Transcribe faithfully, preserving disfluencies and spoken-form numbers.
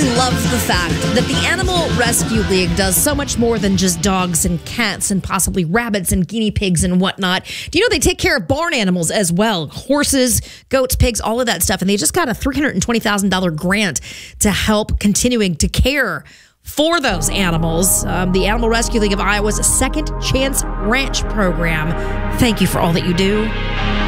love the fact that the Animal Rescue League does so much more than just dogs and cats and possibly rabbits and guinea pigs and whatnot. Do you know they take care of barn animals as well? Horses, goats, pigs, all of that stuff. And they just got a three hundred twenty thousand dollars grant to help continuing to care for those animals. Um, the Animal Rescue League of Iowa's Second Chance Ranch program. Thank you for all that you do.